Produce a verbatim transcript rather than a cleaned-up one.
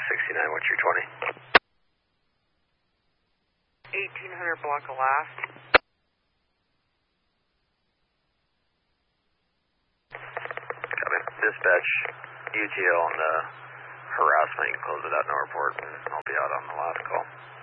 sixty-nine, what's your twenty? eighteen hundred block of last. Copy. Dispatch, U T L on the harassment. You can close it out in the report, and I'll be out on the last call.